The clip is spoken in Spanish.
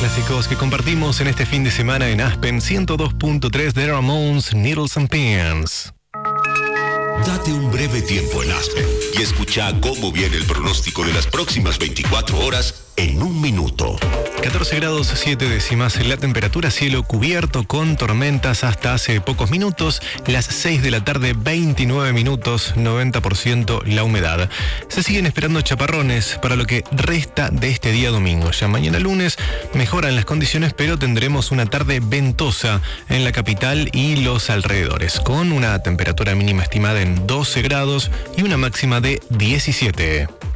Clásicos que compartimos en este fin de semana en Aspen 102.3 de Ramones, Needles and Pins. Date un breve tiempo en Aspen y escucha cómo viene el pronóstico de las próximas 24 horas en un minuto. 14 grados 7 décimas la temperatura, cielo cubierto con tormentas hasta hace pocos minutos. Las 6 de la tarde, 29 minutos, 90% la humedad. Se siguen esperando chaparrones para lo que resta de este día domingo. Ya mañana lunes mejoran las condiciones, pero tendremos una tarde ventosa en la capital y los alrededores, con una temperatura mínima estimada en 12 grados y una máxima de 17.